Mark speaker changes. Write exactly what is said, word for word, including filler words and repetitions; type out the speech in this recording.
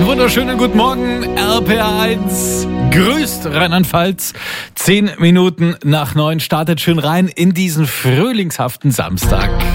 Speaker 1: Einen wunderschönen guten Morgen, R P R eins. Grüßt Rheinland-Pfalz. Zehn Minuten nach neun startet schön rein in diesen frühlingshaften Samstag.